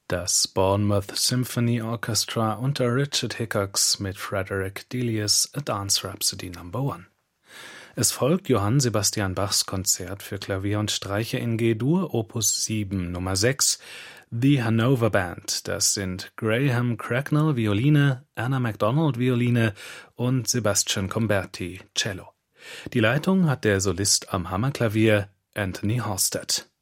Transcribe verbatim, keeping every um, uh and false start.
Das Bournemouth Symphony Orchestra unter Richard Hickox mit Frederick Delius A Dance Rhapsody Number One. Es folgt Johann Sebastian Bachs Konzert für Klavier und Streicher in G-Dur, Opus sieben, Nummer sechs, The Hanover Band. Das sind Graham Cracknell, Violine, Anna MacDonald, Violine und Sebastian Comberti, Cello. Die Leitung hat der Solist am Hammerklavier Anthony Halstead.